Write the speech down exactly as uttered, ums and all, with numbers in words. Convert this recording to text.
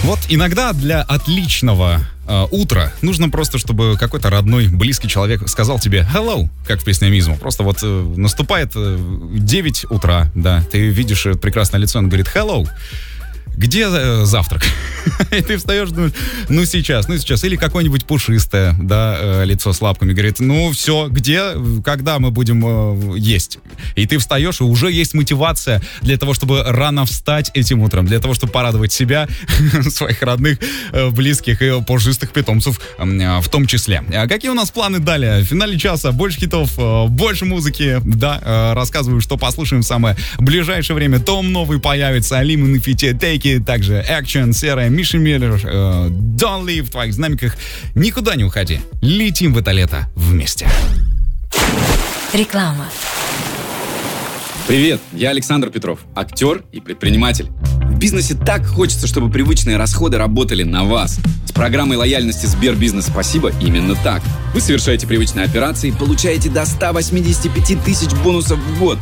Вот иногда для отличного э, утра нужно просто, чтобы какой-то родной, близкий человек сказал тебе «hello», как в песне Мизмо. Просто вот э, наступает э, девять утра, да, ты видишь э, прекрасное лицо, он говорит «hello». Где э, завтрак? И ты встаешь, думаешь, ну сейчас, ну сейчас. Или какое-нибудь пушистое, да, э, лицо с лапками говорит, ну все, где, когда мы будем э, есть? И ты встаешь, и уже есть мотивация для того, чтобы рано встать этим утром, для того, чтобы порадовать себя, своих родных, э, близких и пушистых питомцев э, в том числе. А какие у нас планы далее? В финале часа больше хитов, э, больше музыки, да, э, рассказываю, что послушаем в самое ближайшее время. Том новый появится, Алим и Нафите, Take It, также Action, Серая, Миша Миллер, э, Don't Leave в твоих динамиках. Никуда не уходи. Летим в это лето вместе. Реклама. Привет, я Александр Петров, актер и предприниматель. В бизнесе так хочется, чтобы привычные расходы работали на вас. С программой лояльности Сбербизнес «Спасибо» именно так. Вы совершаете привычные операции, получаете до ста восьмидесяти пяти тысяч бонусов в год.